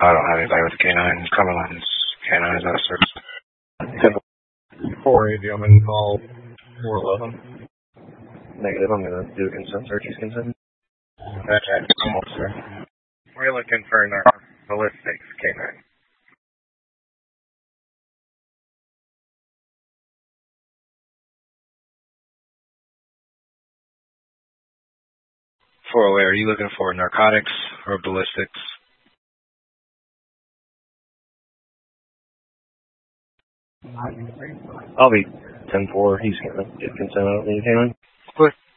I don't have anybody with a K9. Cumberland's K9 is out of service. 480, I'm in call 411. Negative, I'm going to do a consent search. He's consent. Okay, almost there. We're looking for ballistics K9. Are you looking for narcotics or ballistics? I'll be 10-4. He's going to get consent. I don't need a K9. Clear.